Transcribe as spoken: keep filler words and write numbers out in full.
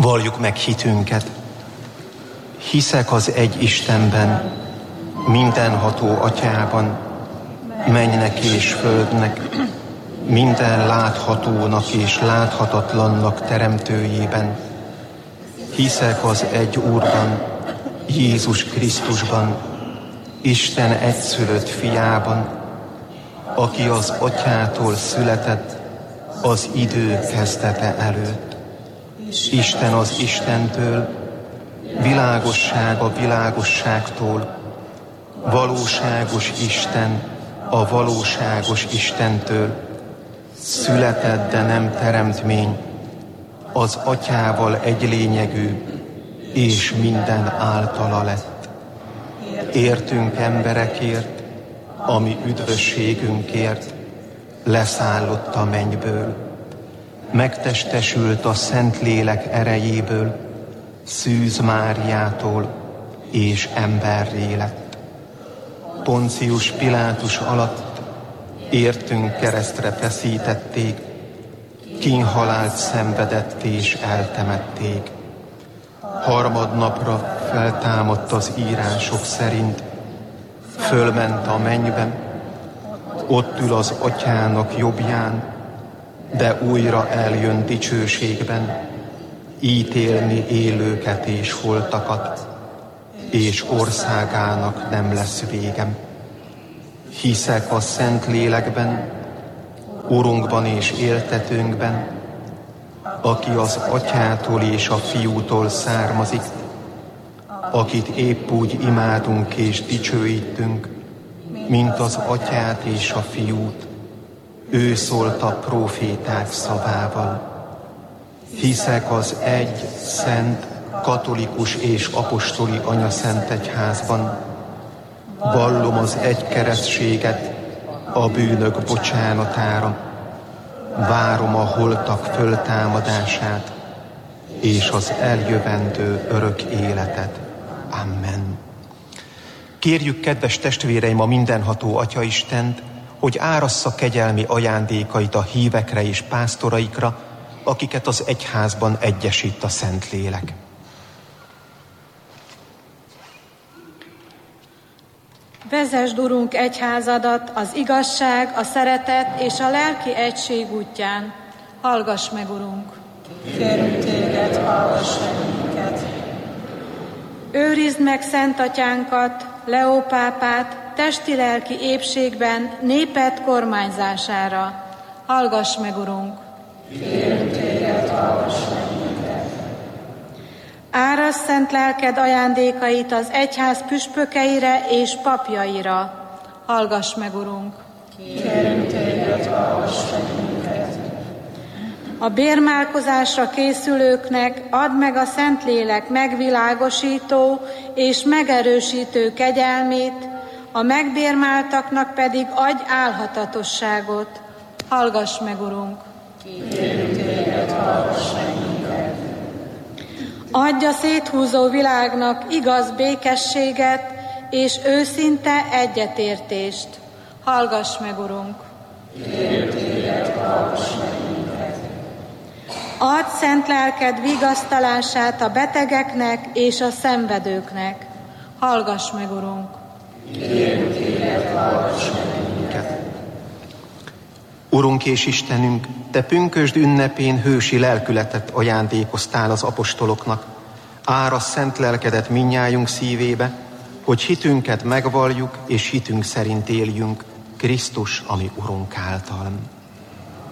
Valljuk meg hitünket. Hiszek az egy Istenben, mindenható Atyában, mennynek és földnek, minden láthatónak és láthatatlannak teremtőjében. Hiszek az egy Úrban, Jézus Krisztusban, Isten egyszülött fiában, aki az Atyától született az idő kezdete előtt. Isten az Istentől, világosság a világosságtól, valóságos Isten a valóságos Istentől, született, de nem teremtmény, az Atyával egy lényegű, és minden általa lett. Értünk emberekért, ami üdvösségünkért, leszállott a mennyből, megtestesült a Szentlélek erejéből, Szűz Máriától, és emberré lett. Poncius Pilátus alatt értünk keresztre feszítették, kínhalált szenvedett és eltemették. Harmadnapra feltámadt az írások szerint, fölment a mennybe, ott ül az Atyának jobbján, de újra eljön dicsőségben, ítélni élőket és holtakat, és országának nem lesz végem. Hiszek a Szent Lélekben, Urunkban és éltetőnkben, aki az Atyától és a Fiútól származik, akit épp úgy imádunk és dicsőítünk, mint az Atyát és a Fiút. Ő szólt a próféták szavával. Hiszek az egy, szent, katolikus és apostoli anyaszent egyházban. Vallom az egy keresztséget a bűnök bocsánatára. Várom a holtak föltámadását és az eljövendő örök életet. Amen. Kérjük, kedves testvéreim, a mindenható Atyaistent, hogy árassza kegyelmi ajándékait a hívekre és pásztoraikra, akiket az egyházban egyesít a Szentlélek. Vezesd, Urunk, egyházadat az igazság, a szeretet és a lelki egység útján. Hallgass meg, Urunk! Kérünk téged, hallgass meg minket! Őrizd meg Szent Atyánkat, Leó pápát, testi-lelki épségben néped kormányzására. Hallgass meg, Urunk! Kérünk téged, hallgass meg minket! Árasz szent lelked ajándékait az egyház püspökeire és papjaira. Hallgass meg, Urunk! Kérünk téged, hallgass meg minket! A bérmálkozásra készülőknek add meg a Szentlélek megvilágosító és megerősítő kegyelmét, a megbérmáltaknak pedig adj álhatatosságot. Hallgass meg, Urunk! Kérünk téged, hallgass meg minket! Adj a széthúzó világnak igaz békességet és őszinte egyetértést. Hallgass meg, Urunk! Kérünk téged, hallgass meg minket! Add szent lelked vigasztalását a betegeknek és a szenvedőknek. Hallgass meg, Urunk! Kérünk téged, hallgass meg minket! Urunk és Istenünk, Te pünkösd ünnepén hősi lelkületet ajándékoztál az apostoloknak. Árasz szent lelkedet mindnyájunk szívébe, hogy hitünket megvalljuk és hitünk szerint éljünk Krisztus, ami Urunk által.